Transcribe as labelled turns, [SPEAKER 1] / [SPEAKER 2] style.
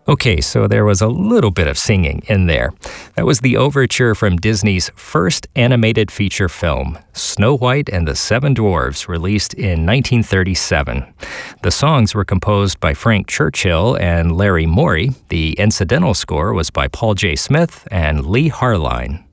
[SPEAKER 1] Okay, so there was a little bit of singing in there. That was the overture from Disney's first animated feature film, Snow White and the Seven Dwarfs, released in 1937. The songs were composed by Frank Churchill and Larry Morey. The incidental score was by Paul J. Smith and Lee Harline.